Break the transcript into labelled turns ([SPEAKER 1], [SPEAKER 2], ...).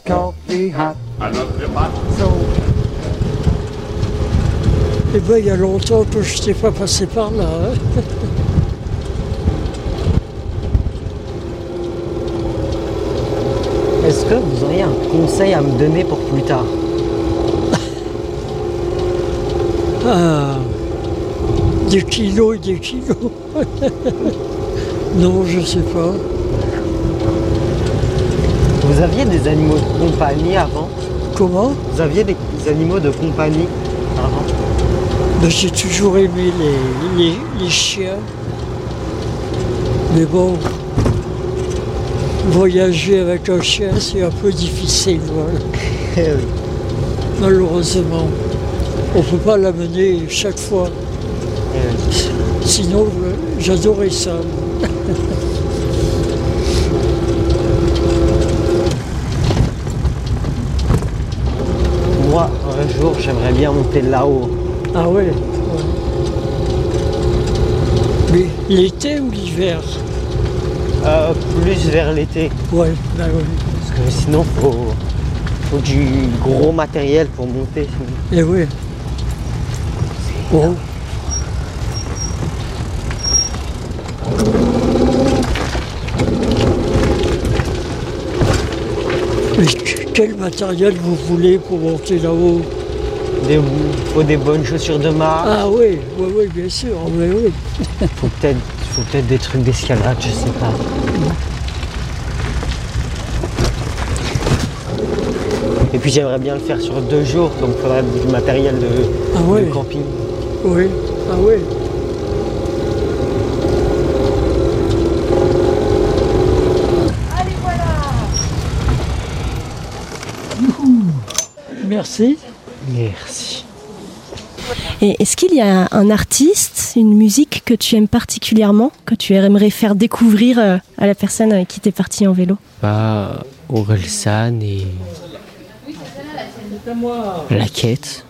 [SPEAKER 1] coffee hot.
[SPEAKER 2] Another pot.
[SPEAKER 1] So, eh ben, il y a longtemps que je n'étais pas passé par là. Hein.
[SPEAKER 3] Est-ce que vous auriez un conseil à me donner pour plus tard?
[SPEAKER 1] Ah, des kilos et des kilos. Non, je sais pas.
[SPEAKER 3] Vous aviez des animaux de compagnie avant?
[SPEAKER 1] Comment?
[SPEAKER 3] Vous aviez des animaux de compagnie avant?
[SPEAKER 1] Ben, j'ai toujours aimé les chiens. Mais bon, voyager avec un chien, c'est un peu difficile, voilà. Malheureusement. On ne peut pas l'amener chaque fois. Sinon, j'adorais ça.
[SPEAKER 3] Moi, un jour, j'aimerais bien monter là-haut.
[SPEAKER 1] Ah ouais, ouais. Mais l'été ou l'hiver?
[SPEAKER 3] Plus vers l'été.
[SPEAKER 1] Ouais, bah ouais.
[SPEAKER 3] Parce que sinon, faut du gros matériel pour monter.
[SPEAKER 1] Et oui. Bon. Mais quel matériel vous voulez pour monter là-haut?
[SPEAKER 3] Il faut des bonnes chaussures de marche.
[SPEAKER 1] Ah oui, oui, oui, bien sûr, oui, oui.
[SPEAKER 3] Faut peut-être des trucs d'escalade, je sais pas. Et puis j'aimerais bien le faire sur 2 jours, donc il faudrait du matériel de camping.
[SPEAKER 1] Oui, ah oui.
[SPEAKER 4] Allez, voilà.
[SPEAKER 1] Merci.
[SPEAKER 3] Merci.
[SPEAKER 4] Et est-ce qu'il y a un artiste, une musique que tu aimes particulièrement, que tu aimerais faire découvrir à la personne avec qui tu es parti en vélo?
[SPEAKER 3] Orelsan et La Quête.